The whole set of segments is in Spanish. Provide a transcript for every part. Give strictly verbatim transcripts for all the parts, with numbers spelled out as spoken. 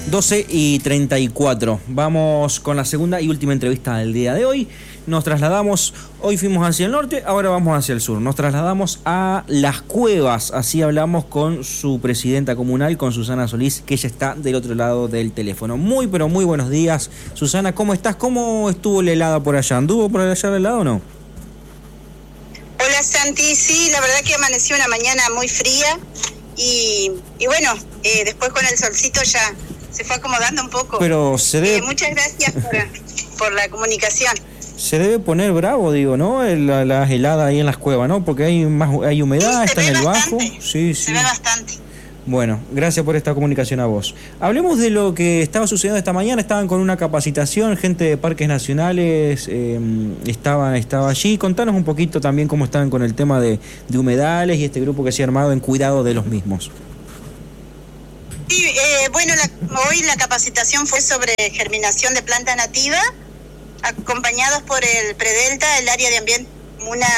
doce y treinta y cuatro. Vamos con la segunda y última entrevista del día de hoy. Nos trasladamos, hoy fuimos hacia el norte, ahora vamos hacia el sur. Nos trasladamos a Las Cuevas, así hablamos con su presidenta comunal, con Susana Solís, que ella está del otro lado del teléfono. Muy, pero muy buenos días. Susana, ¿cómo estás? ¿Cómo estuvo la helada por allá? ¿Anduvo por allá la helada o no? Hola Santi, sí, la verdad que amaneció una mañana muy fría y, y bueno, eh, después con el solcito ya se fue acomodando un poco. Pero se debe... Eh, muchas gracias por, por la comunicación. Se debe poner bravo, digo, ¿no? La, la helada ahí en Las Cuevas, ¿no? Porque hay más hay humedad, sí, está en el bastante, bajo. Sí, sí. Se ve bastante. Bueno, gracias por esta comunicación a vos. Hablemos de lo que estaba sucediendo esta mañana. Estaban con una capacitación, gente de parques nacionales eh, estaba, estaba allí. Contanos un poquito también cómo estaban con el tema de, de humedales y este grupo que se ha armado en cuidado de los mismos. Sí, eh, bueno, la, hoy la capacitación fue sobre germinación de planta nativa, acompañados por el Predelta, el área de ambiente comuna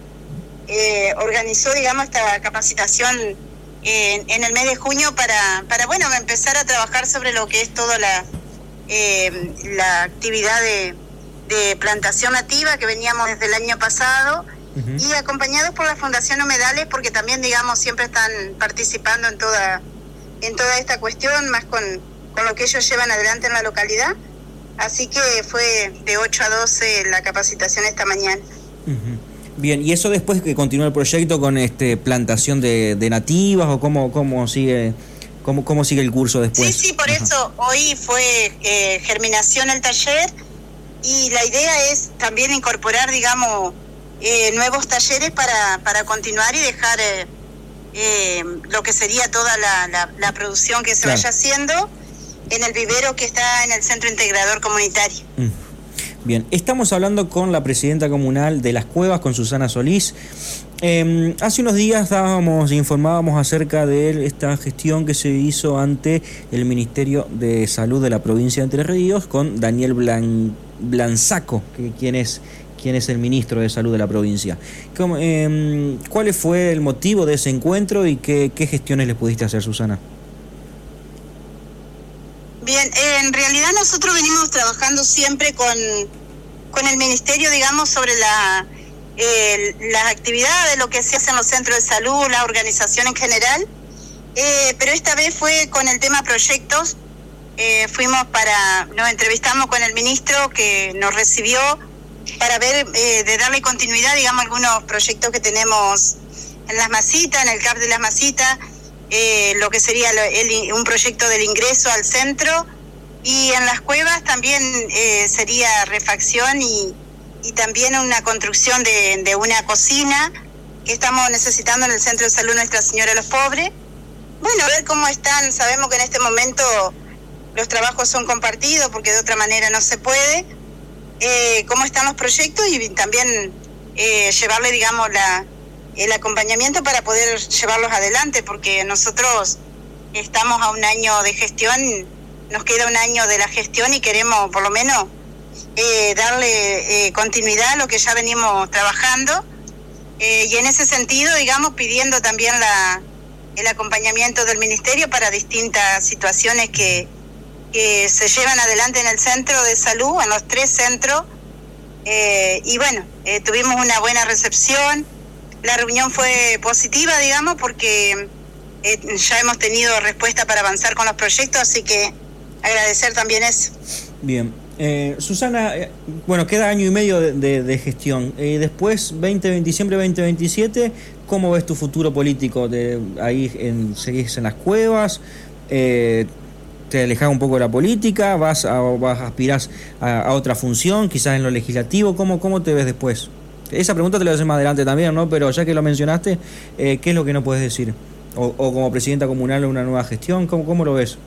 eh, organizó, digamos, esta capacitación en, en el mes de junio para, para, bueno, empezar a trabajar sobre lo que es toda la, eh, la actividad de, de plantación nativa que veníamos desde el año pasado, uh-huh. y acompañados por la Fundación Humedales, porque también, digamos, siempre están participando en toda, en toda esta cuestión, más con, con lo que ellos llevan adelante en la localidad. Así que fue de ocho a doce la capacitación esta mañana. Uh-huh. Bien, ¿y eso después que continúa el proyecto con este plantación de, de nativas o cómo, cómo sigue cómo, cómo sigue el curso después? Sí, sí, por Ajá. eso hoy fue eh, germinación el taller y la idea es también incorporar, digamos, eh, nuevos talleres para, para continuar y dejar eh, eh, lo que sería toda la, la, la producción que se claro. vaya haciendo en el vivero que está en el Centro Integrador Comunitario. Mm. Bien, estamos hablando con la presidenta comunal de Las Cuevas, con Susana Solís. Eh, hace unos días dábamos, informábamos acerca de esta gestión que se hizo ante el Ministerio de Salud de la provincia de Entre Ríos con Daniel Blan, Blanzaco, que, quien, es, quien es el ministro de Salud de la provincia. ¿Cómo, eh, ¿Cuál fue el motivo de ese encuentro y qué, qué gestiones le pudiste hacer, Susana? Bien, eh, en realidad nosotros venimos trabajando siempre con, con el Ministerio, digamos, sobre la eh, las actividades, lo que se hace en los centros de salud, la organización en general, eh, pero esta vez fue con el tema proyectos. Eh, fuimos para, nos entrevistamos con el ministro que nos recibió para ver, eh, de darle continuidad, digamos, a algunos proyectos que tenemos en Las Masitas, en el C A P de Las Masitas, Eh, lo que sería el, un proyecto del ingreso al centro, y en Las Cuevas también eh, sería refacción y, y también una construcción de, de una cocina que estamos necesitando en el Centro de Salud Nuestra Señora de los Pobres. Bueno, a ver cómo están. Sabemos que en este momento los trabajos son compartidos porque de otra manera no se puede. Eh, cómo están los proyectos y también eh, llevarle, digamos, la el acompañamiento para poder llevarlos adelante, porque nosotros estamos a un año de gestión, nos queda un año de la gestión y queremos por lo menos eh, darle eh, continuidad a lo que ya venimos trabajando, eh, y en ese sentido, digamos, pidiendo también la, el acompañamiento del Ministerio para distintas situaciones que, que se llevan adelante en el centro de salud, en los tres centros, eh, y bueno, eh, tuvimos una buena recepción. La reunión fue positiva, digamos, porque eh, ya hemos tenido respuesta para avanzar con los proyectos, así que agradecer también eso. Bien. Eh, Susana, eh, bueno, queda año y medio de, de, de gestión. Eh, después, veinte, diciembre de veinte veintisiete, ¿cómo ves tu futuro político? De, ahí en, ¿Seguís en Las Cuevas? Eh, ¿Te alejás un poco de la política? ¿Vas a, vas a aspirás a, a otra función, quizás en lo legislativo? ¿Cómo, cómo te ves después? Esa pregunta te la voy a hacer más adelante también, ¿no? Pero ya que lo mencionaste, eh, ¿qué es lo que no puedes decir? O, o como presidenta comunal en una nueva gestión, ¿cómo, cómo lo ves?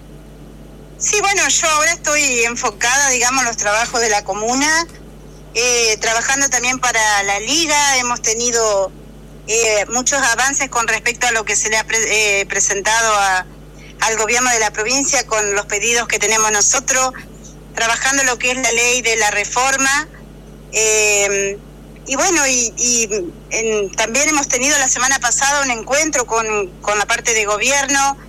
Sí, bueno, yo ahora estoy enfocada, digamos, en los trabajos de la comuna, eh, trabajando también para la liga. Hemos tenido eh, muchos avances con respecto a lo que se le ha pre- eh, presentado a, al gobierno de la provincia con los pedidos que tenemos nosotros, trabajando lo que es la ley de la reforma. Eh, Y bueno, y, y en, también hemos tenido la semana pasada un encuentro con, con la parte de gobierno,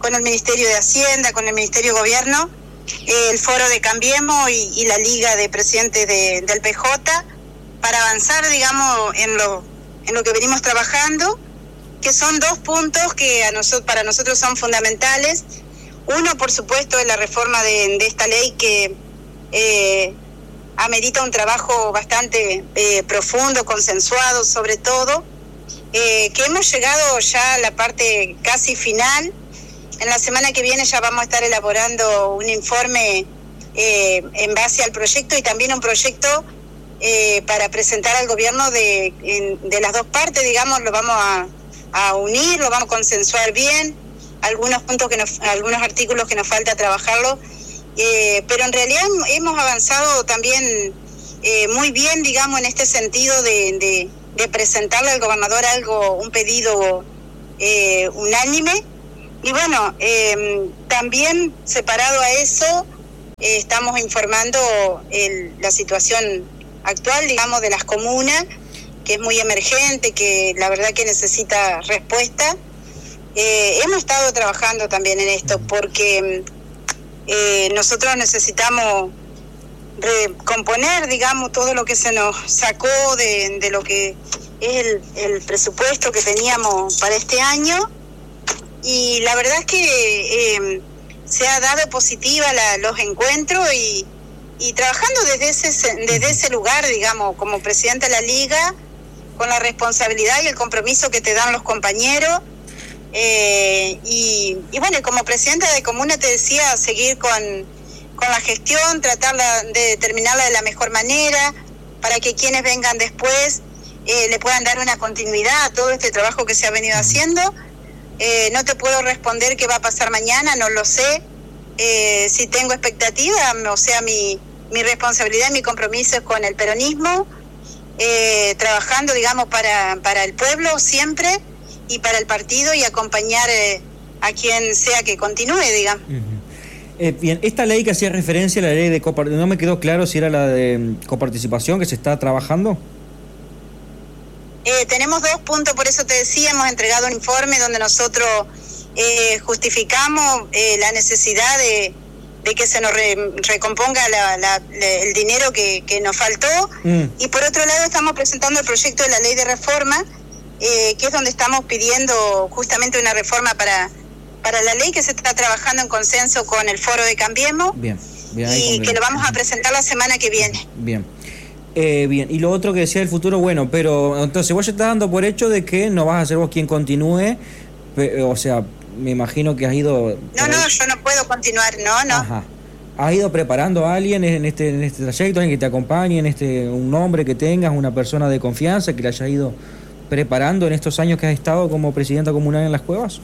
con el Ministerio de Hacienda, con el Ministerio de Gobierno, eh, el Foro de Cambiemos y, y la Liga de Presidentes de, del P J, para avanzar, digamos, en lo, en lo que venimos trabajando, que son dos puntos que a nosotros, para nosotros son fundamentales. Uno, por supuesto, es la reforma de, de esta ley que eh, amerita un trabajo bastante eh, profundo, consensuado sobre todo, eh, que hemos llegado ya a la parte casi final. En la semana que viene ya vamos a estar elaborando un informe eh, en base al proyecto y también un proyecto eh, para presentar al gobierno de, en, de las dos partes, digamos, lo vamos a, a unir, lo vamos a consensuar bien, algunos puntos que nos, algunos artículos que nos falta trabajarlo, eh, pero en realidad hemos avanzado también eh, muy bien, digamos, en este sentido de, de, de presentarle al gobernador algo, un pedido eh, unánime. Y bueno, eh, también separado a eso, eh, estamos informando el, la situación actual, digamos, de las comunas, que es muy emergente, que la verdad que necesita respuesta. Eh, hemos estado trabajando también en esto, porque eh, nosotros necesitamos recomponer, digamos, todo lo que se nos sacó de, de lo que es el, el presupuesto que teníamos para este año. Y la verdad es que eh, se ha dado positiva la, los encuentros y, y trabajando desde ese, desde ese lugar, digamos, como presidenta de la Liga, con la responsabilidad y el compromiso que te dan los compañeros. Eh, y, y bueno, como presidenta de comuna te decía, seguir con, con la gestión, tratarla de terminarla de la mejor manera, para que quienes vengan después eh, le puedan dar una continuidad a todo este trabajo que se ha venido haciendo. Eh, no te puedo responder qué va a pasar mañana, no lo sé. Eh, si tengo expectativa, o sea, mi, mi responsabilidad y mi compromiso es con el peronismo, eh, trabajando, digamos, para, para el pueblo siempre y para el partido y acompañar eh, a quien sea que continúe, digamos. Uh-huh. Eh, bien, esta ley que hacía referencia a la ley de coparticipación, no me quedó claro si era la de coparticipación que se está trabajando. Eh, tenemos dos puntos, por eso te decía, hemos entregado un informe donde nosotros eh, justificamos eh, la necesidad de, de que se nos re, recomponga la, la, la, el dinero que, que nos faltó, mm. y por otro lado estamos presentando el proyecto de la ley de reforma, eh, que es donde estamos pidiendo justamente una reforma para, para la ley que se está trabajando en consenso con el Foro de Cambiemos, bien, bien, y que lo vamos a presentar la semana que viene. Bien. Eh, bien, y lo otro que decía del futuro, bueno, pero entonces vos ya estás dando por hecho de que no vas a ser vos quien continúe, pe- o sea, me imagino que has ido... No, no, yo no puedo continuar, no, no. Ajá. ¿Has ido preparando a alguien en este, en este trayecto, alguien que te acompañe, en este, un nombre que tengas, una persona de confianza que le haya ido preparando en estos años que has estado como presidenta comunal en Las Cuevas?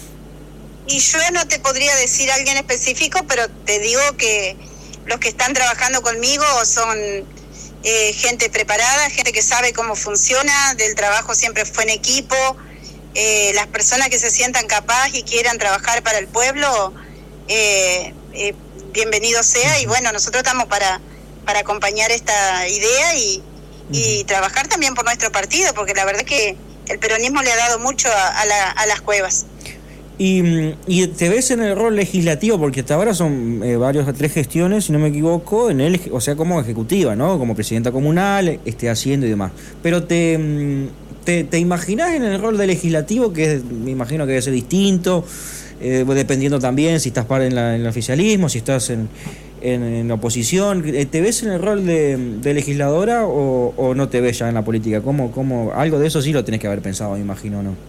Y yo no te podría decir a alguien específico, pero te digo que los que están trabajando conmigo son... Eh, gente preparada, gente que sabe cómo funciona, del trabajo siempre fue en equipo, eh, las personas que se sientan capaces y quieran trabajar para el pueblo, eh, eh, bienvenido sea, y bueno, nosotros estamos para, para acompañar esta idea y, y trabajar también por nuestro partido, porque la verdad es que el peronismo le ha dado mucho a, a, la, a Las Cuevas. Y, y te ves en el rol legislativo, porque hasta ahora son eh, varios, tres gestiones, si no me equivoco, en el, o sea, como ejecutiva, ¿no? Como presidenta comunal, esté haciendo y demás. Pero te, te, te imaginás en el rol de legislativo, que es, me imagino que debe ser distinto, eh, dependiendo también si estás en, la, en el oficialismo, si estás en, en, en la oposición. ¿Te ves en el rol de, de legisladora o, o no te ves ya en la política? ¿Cómo, cómo, algo de eso sí lo tenés que haber pensado, me imagino, ¿no?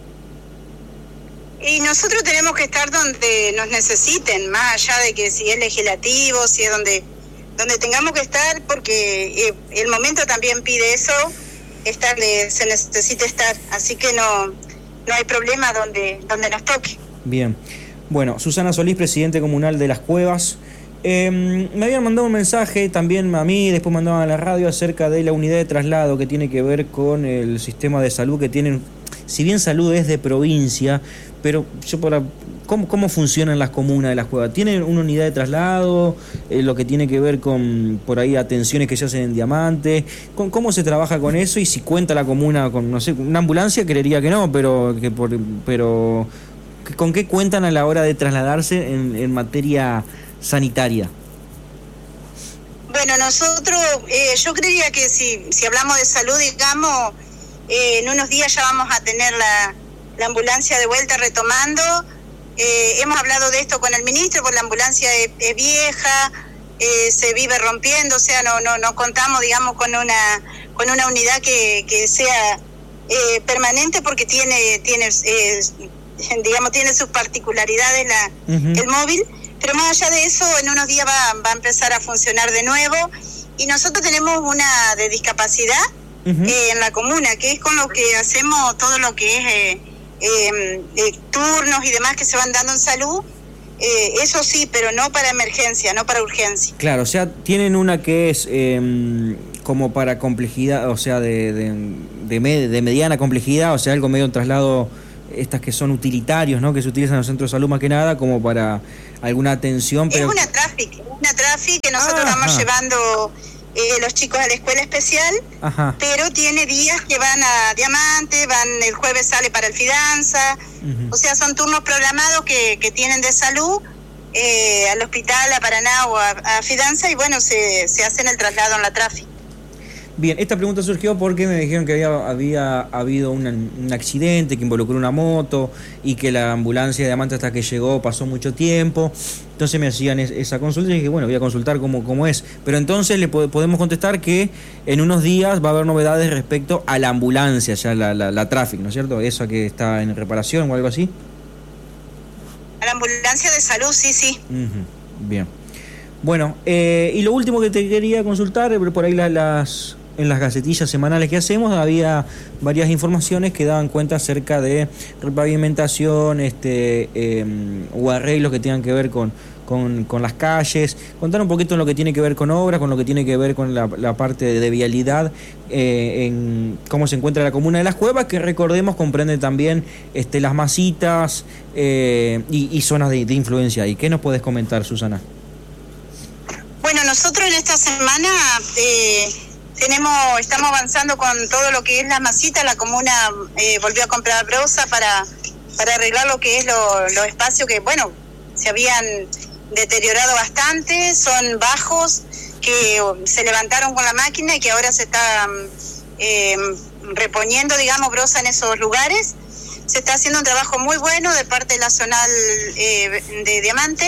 Y nosotros tenemos que estar donde nos necesiten, más allá de que si es legislativo, si es donde donde tengamos que estar, porque eh, el momento también pide eso, estar, se necesita estar, así que no no hay problema donde donde nos toque. Bien, bueno, Susana Solís, presidente comunal de Las Cuevas. Eh, me habían mandado un mensaje también a mí, después mandaban a la radio acerca de la unidad de traslado que tiene que ver con el sistema de salud que tienen. Si bien salud es de provincia, pero yo para ¿cómo, cómo funcionan las comunas de Las Cuevas? ¿Tienen una unidad de traslado? Eh, lo que tiene que ver con por ahí atenciones que se hacen en Diamante. ¿Con, ¿Cómo se trabaja con eso? Y si cuenta la comuna con, no sé, una ambulancia, creería que no, pero que por, pero ¿Con qué cuentan a la hora de trasladarse en, en materia sanitaria? Bueno, nosotros, eh, yo creería que si, si hablamos de salud, digamos, eh, en unos días ya vamos a tener la, la ambulancia de vuelta retomando. Eh, hemos hablado de esto con el ministro, porque la ambulancia es, es vieja, eh, se vive rompiendo, o sea, no no no contamos, digamos, con una con una unidad que, que sea eh, permanente, porque tiene tiene eh, digamos tiene sus particularidades la uh-huh. el móvil, pero más allá de eso, en unos días va, va a empezar a funcionar de nuevo. Y nosotros tenemos una de discapacidad uh-huh. eh, en la comuna, que es con lo que hacemos todo lo que es eh, eh, eh, turnos y demás que se van dando en salud. Eh, eso sí, pero no para emergencia, no para urgencia. Claro, o sea, tienen una que es eh, como para complejidad, o sea, de, de, de, med- de mediana complejidad, o sea, algo medio en traslado, estas que son utilitarios, ¿no? Que se utilizan en los centros de salud más que nada, como para alguna atención. Pero... Es una tráfico, una tráfico que nosotros ah, estamos ajá. llevando eh, los chicos a la escuela especial, ajá. pero tiene días que van a Diamante, van el jueves sale para el Fidanza, uh-huh. o sea, son turnos programados que, que tienen de salud eh, al hospital, a Paraná o a, a Fidanza, y bueno, se, se hacen el traslado en la tráfico. Bien, esta pregunta surgió porque me dijeron que había, había habido un, un accidente que involucró una moto y que la ambulancia de Diamante hasta que llegó pasó mucho tiempo. Entonces me hacían es, esa consulta y dije, bueno, voy a consultar cómo, cómo es. Pero entonces le po- podemos contestar que en unos días va a haber novedades respecto a la ambulancia, ya la, la, la Traffic, ¿no es cierto? Esa que está en reparación o algo así. A la ambulancia de salud, sí, sí. Uh-huh. Bien. Bueno, eh, y lo último que te quería consultar, por ahí la, las... en las gacetillas semanales que hacemos había varias informaciones que daban cuenta acerca de repavimentación este, eh, o arreglos que tengan que ver con, con, con las calles. Contar un poquito en lo que tiene que ver con obras, con lo que tiene que ver con la, la parte de, de vialidad, eh, en cómo se encuentra la comuna de Las Cuevas, que recordemos comprende también este, las masitas eh, y, y zonas de, de influencia. ¿Y qué nos puedes comentar, Susana? Bueno, nosotros en esta semana... Eh... Tenemos, estamos avanzando con todo lo que es la masita. La comuna eh, volvió a comprar brosa para, para arreglar lo que es los lo espacios que, bueno, se habían deteriorado bastante. Son bajos que se levantaron con la máquina y que ahora se está eh, reponiendo, digamos, brosa en esos lugares. Se está haciendo un trabajo muy bueno de parte de la zonal eh, de Diamante.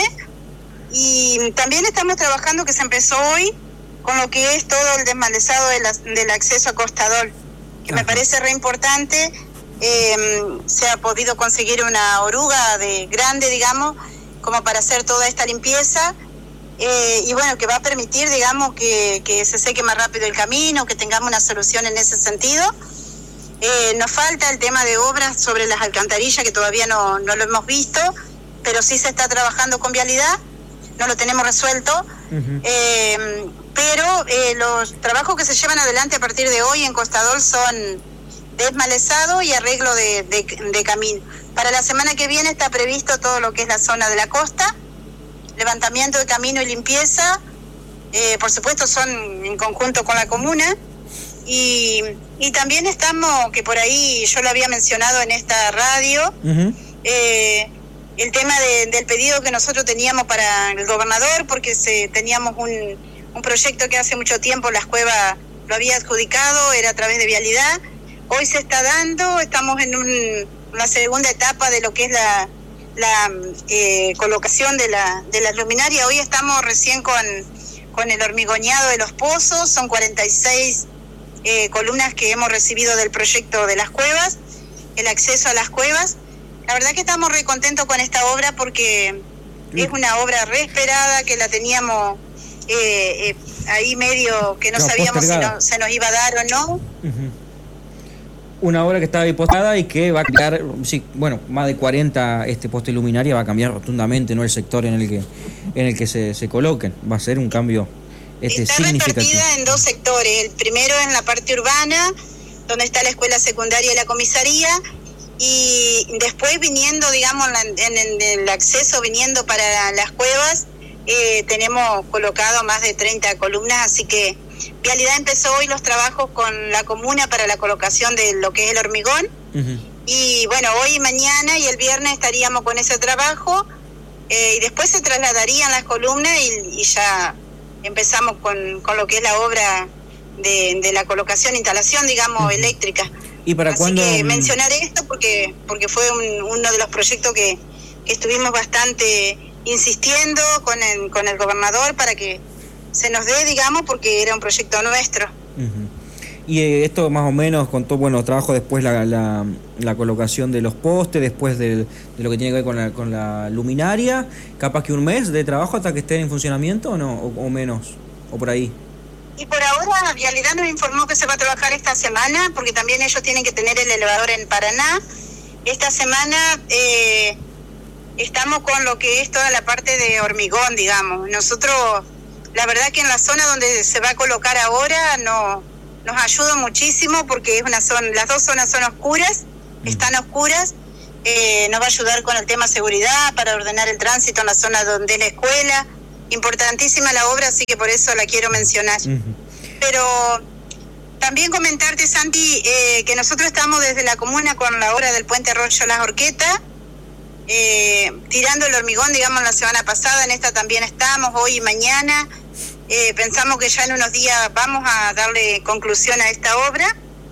Y también estamos trabajando, que se empezó hoy, con lo que es todo el desmalezado de la, del acceso a Costador, que Ajá. me parece re importante. Eh, se ha podido conseguir una oruga de grande, digamos, como para hacer toda esta limpieza, eh, y bueno, que va a permitir, digamos, que, que se seque más rápido el camino, que tengamos una solución en ese sentido. Eh, nos falta el tema de obras sobre las alcantarillas, que todavía no, no lo hemos visto, pero sí se está trabajando con vialidad, no lo tenemos resuelto. Uh-huh. eh, pero eh, los trabajos que se llevan adelante a partir de hoy en Costador son desmalezado y arreglo de, de, de camino. Para la semana que viene está previsto todo lo que es la zona de la costa, levantamiento de camino y limpieza, eh, por supuesto son en conjunto con la comuna, y, y también estamos, que por ahí yo lo había mencionado en esta radio, uh-huh. eh, el tema de, del pedido que nosotros teníamos para el gobernador, porque se, teníamos un, un proyecto que hace mucho tiempo Las Cuevas lo había adjudicado, era a través de vialidad. Hoy se está dando, estamos en un, una segunda etapa de lo que es la, la eh, colocación de la, de la luminaria. Hoy estamos recién con, con el hormigoneado de los pozos, son cuarenta y seis eh, columnas que hemos recibido del proyecto de Las Cuevas, el acceso a las cuevas. La verdad que estamos re contentos con esta obra, porque es una obra re esperada, que la teníamos eh, eh, ahí medio que no, no sabíamos si no, se nos iba a dar o no. Uh-huh. Una obra que estaba dispuesta y que va a cambiar, sí, bueno, más de cuarenta este poste luminaria va a cambiar rotundamente, no el sector en el que en el que se, se coloquen. Va a ser un cambio este, está significativo. Está repartida en dos sectores. El primero en la parte urbana, donde está la escuela secundaria y la comisaría, y después viniendo, digamos, en, en, en el acceso, viniendo para las cuevas, eh, tenemos colocado más de treinta columnas, así que Vialidad empezó hoy los trabajos con la comuna para la colocación de lo que es el hormigón, uh-huh. Y bueno, hoy y mañana y el viernes estaríamos con ese trabajo, eh, y después se trasladarían las columnas y, y ya empezamos con, con lo que es la obra de, de la colocación, instalación, digamos, uh-huh. eléctrica. ¿Y para Así cuándo? que mencionar esto porque porque fue un, uno de los proyectos que, que estuvimos bastante insistiendo con el, con el gobernador para que se nos dé, digamos, porque era un proyecto nuestro. Uh-huh. Y eh, esto más o menos con todo, bueno, trabajo después la, la, la colocación de los postes, después de, de lo que tiene que ver con la, con la luminaria, capaz que un mes de trabajo hasta que esté en funcionamiento o no, o, o menos, o por ahí. Y por ahora Vialidad nos informó que se va a trabajar esta semana, porque también ellos tienen que tener el elevador en Paraná. Esta semana eh, estamos con lo que es toda la parte de hormigón, digamos. Nosotros, la verdad que en la zona donde se va a colocar ahora no nos ayuda muchísimo porque es una zona, las dos zonas son oscuras, mm. están oscuras. Eh, nos va a ayudar con el tema seguridad para ordenar el tránsito en la zona donde es la escuela. Importantísima la obra, así que por eso la quiero mencionar. Uh-huh. Pero también comentarte, Santi, eh, que nosotros estamos desde la comuna con la obra del puente Arroyo Las Horquetas, eh, tirando el hormigón, digamos, la semana pasada, en esta también estamos, hoy y mañana. Eh, pensamos que ya en unos días vamos a darle conclusión a esta obra.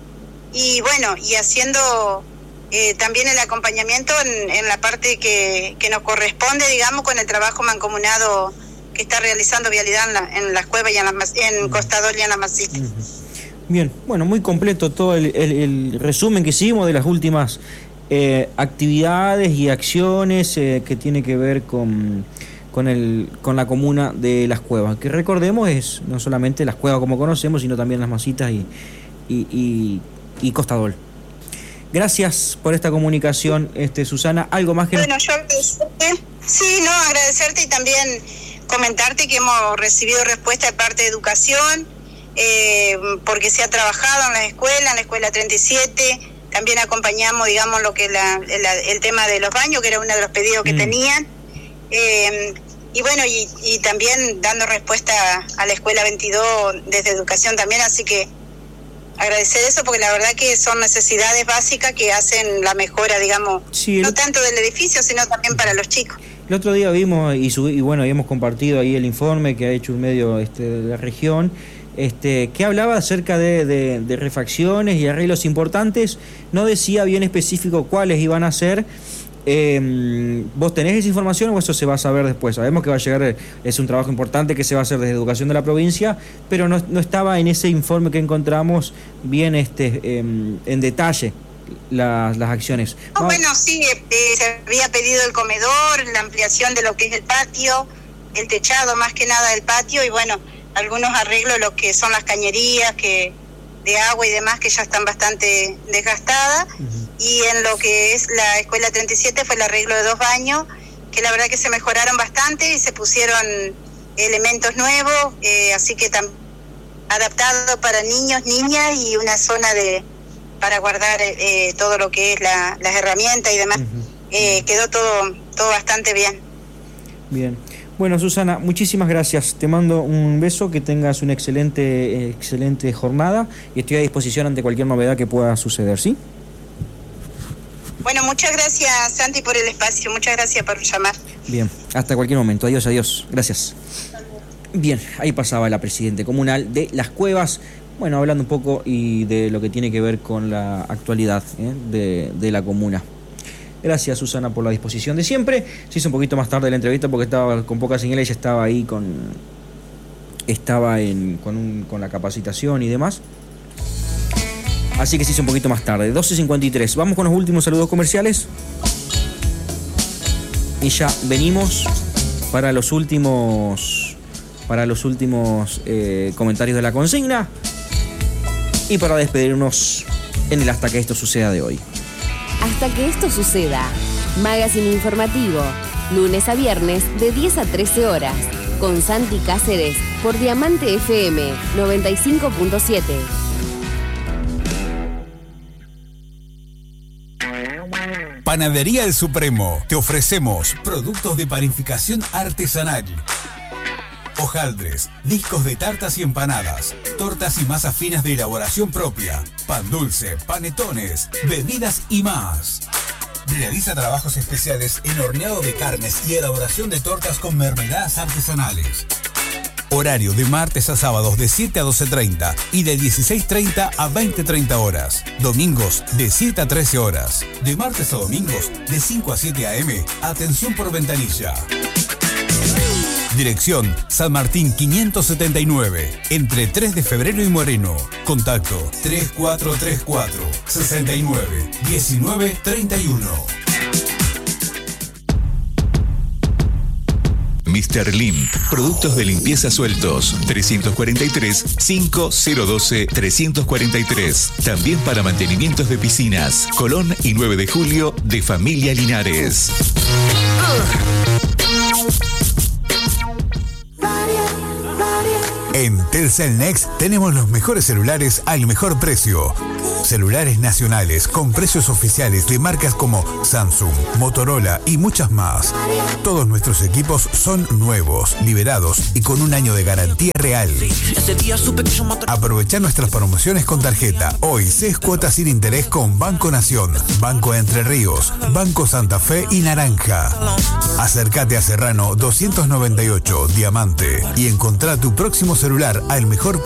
Y bueno, y haciendo eh, también el acompañamiento en, en la parte que, que nos corresponde, digamos, con el trabajo mancomunado que está realizando Vialidad en, la, en las cuevas y en, la, en Costador y en la Masita. Bien, bueno, muy completo todo el, el, el resumen que hicimos de las últimas eh, actividades y acciones eh, que tiene que ver con, con, el, con la comuna de Las Cuevas, que recordemos es no solamente Las Cuevas como conocemos, sino también Las Masitas y, y, y, y Costador. Gracias por esta comunicación, este Susana. ¿Algo más que Bueno, nos... yo agradecerte, sí, no, agradecerte y también comentarte que hemos recibido respuesta de parte de Educación, eh, porque se ha trabajado en la escuela, en la escuela treinta y siete, también acompañamos, digamos, lo que la, la, el tema de los baños, que era uno de los pedidos que mm. tenían, eh, y bueno, y, y también dando respuesta a la escuela veintidós desde Educación también, así que agradecer eso porque la verdad que son necesidades básicas que hacen la mejora, digamos, sí, el... no tanto del edificio, sino también para los chicos. El otro día vimos y, subí, y bueno, y hemos compartido ahí el informe que ha hecho un medio este, de la región, este, que hablaba acerca de, de, de refacciones y arreglos importantes. No decía bien específico cuáles iban a ser. Eh, ¿Vos tenés esa información o eso se va a saber después? Sabemos que va a llegar, es un trabajo importante que se va a hacer desde Educación de la provincia, pero no, no estaba en ese informe que encontramos bien este, eh, en detalle. Las, las acciones. Oh, bueno, sí, eh, se había pedido el comedor, la ampliación de lo que es el patio, el techado más que nada del patio y bueno, algunos arreglos, lo que son las cañerías que de agua y demás que ya están bastante desgastadas. Uh-huh. Y en lo que es la escuela treinta y siete fue el arreglo de dos baños, que la verdad que se mejoraron bastante y se pusieron elementos nuevos, eh, así que tam- adaptado para niños, niñas y una zona de para guardar eh, todo lo que es la, las herramientas y demás. Uh-huh. eh, quedó todo todo bastante bien. Bien. Bueno, Susana, muchísimas gracias. Te mando un beso, que tengas una excelente excelente jornada y estoy a disposición ante cualquier novedad que pueda suceder, ¿sí? Bueno, muchas gracias, Santi, por el espacio. Muchas gracias por llamar. Bien, hasta cualquier momento. Adiós, adiós. Gracias. Bien, ahí pasaba la presidenta comunal de Las Cuevas. Bueno, hablando un poco y de lo que tiene que ver con la actualidad ¿eh? de, de la comuna. Gracias, Susana, por la disposición de siempre. Se hizo un poquito más tarde la entrevista porque estaba con poca señal, ella estaba ahí con estaba en con, un, con la capacitación y demás. Así que se hizo un poquito más tarde, doce cincuenta y tres. Vamos con los últimos saludos comerciales. Y ya venimos para los últimos para los últimos eh, comentarios de la consigna. Y para despedirnos en el Hasta que esto suceda de hoy. Hasta que esto suceda. Magazine informativo. Lunes a viernes de diez a trece horas. Con Santi Cáceres por Diamante F M noventa y cinco punto siete. Panadería El Supremo. Te ofrecemos productos de panificación artesanal. hojaldres, discos de tartas y empanadas, tortas y masas finas de elaboración propia, pan dulce, panetones, bebidas y más. Realiza trabajos especiales en horneado de carnes y elaboración de tortas con mermeladas artesanales. Horario de martes a sábados de siete a doce treinta y de dieciséis treinta a veinte treinta horas. Domingos de siete a trece horas. De martes a domingos de cinco a siete a eme. Atención por ventanilla. Dirección San Martín quinientos setenta y nueve, entre tres de febrero y Moreno. Contacto tres cuatro tres cuatro, seis nueve, uno nueve tres uno. mister Limp, productos de limpieza sueltos, trescientos cuarenta y tres, cinco cero doce, trescientos cuarenta y tres. También para mantenimientos de piscinas, Colón y nueve de julio de Familia Linares. En Telcel Next tenemos los mejores celulares al mejor precio. Celulares nacionales con precios oficiales de marcas como Samsung, Motorola y muchas más. Todos nuestros equipos son nuevos, liberados y con un año de garantía real. Aprovecha nuestras promociones con tarjeta. Hoy seis cuotas sin interés con Banco Nación, Banco Entre Ríos, Banco Santa Fe y Naranja. Acércate a Serrano doscientos noventa y ocho, Diamante, y encontrá tu próximo celular al mejor precio.